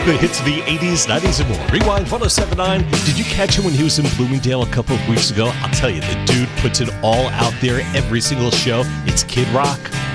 The hits of the 80s, 90s, and more. Rewind 1079. Did you catch him when he was in Bloomingdale a couple of weeks ago? I'll tell you, the dude puts it all out there every single show. It's Kid Rock.